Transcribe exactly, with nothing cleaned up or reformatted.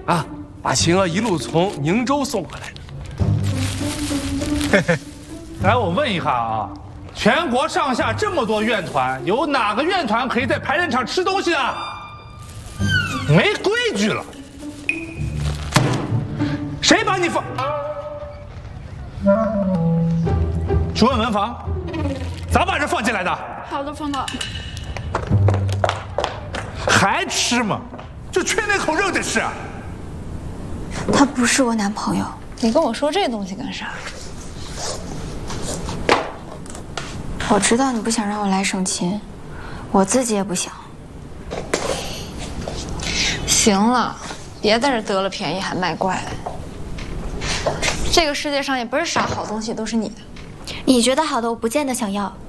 啊，把秦娥一路从宁州送回来的。 嘿嘿，来，我问一下啊，全国上下这么多院团，有哪个院团可以在排练场吃东西啊？没规矩了。谁把你放？去问文房，咋把人放进来的？ 好的，冯导。 还吃吗？就缺那口肉的事啊！ 他不是我男朋友。 你跟我说这东西干啥？ 我知道你不想让我来省亲，我自己也不想。 行了，别在这得了便宜还卖乖。这个世界上也不是啥好东西都是你的。 你觉得好的，我不见得想要。